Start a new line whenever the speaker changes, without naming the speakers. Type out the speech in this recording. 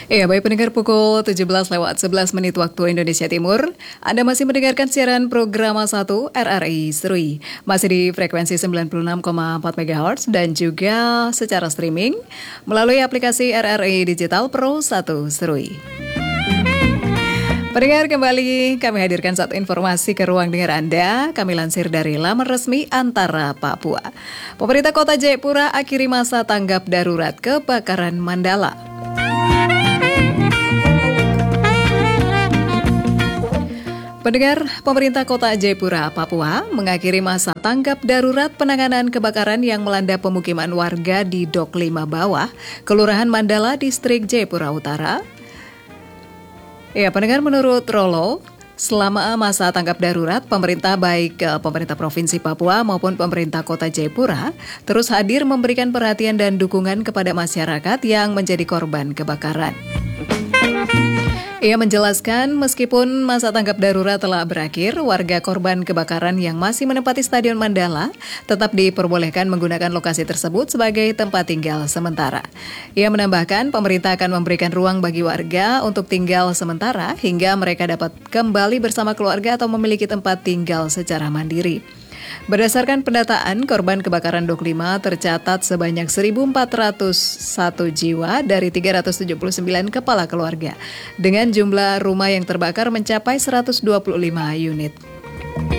Iya, baik pendengar pukul 17 lewat 11 menit waktu Indonesia Timur. Anda masih mendengarkan siaran program 1 RRI Serui. Masih di frekuensi 96,4 MHz dan juga secara streaming melalui aplikasi RRI Digital Pro 1 Serui. Pendengar, kembali kami hadirkan satu informasi ke ruang dengar Anda. Kami lansir dari laman resmi Antara Papua. Pemerintah Kota Jayapura akhiri masa tanggap darurat kebakaran Mandala. Pendengar, pemerintah Kota Jayapura, Papua mengakhiri masa tanggap darurat penanganan kebakaran yang melanda pemukiman warga di Dok 5 Bawah, Kelurahan Mandala, Distrik Jayapura Utara. Ya, pendengar, menurut Rolo, selama masa tanggap darurat, pemerintah baik pemerintah Provinsi Papua maupun pemerintah Kota Jayapura terus hadir memberikan perhatian dan dukungan kepada masyarakat yang menjadi korban kebakaran. Ia menjelaskan meskipun masa tanggap darurat telah berakhir, warga korban kebakaran yang masih menempati Stadion Mandala tetap diperbolehkan menggunakan lokasi tersebut sebagai tempat tinggal sementara. Ia menambahkan pemerintah akan memberikan ruang bagi warga untuk tinggal sementara hingga mereka dapat kembali bersama keluarga atau memiliki tempat tinggal secara mandiri. Berdasarkan pendataan, korban kebakaran Dok 5 tercatat sebanyak 1.401 jiwa dari 379 kepala keluarga, dengan jumlah rumah yang terbakar mencapai 125 unit.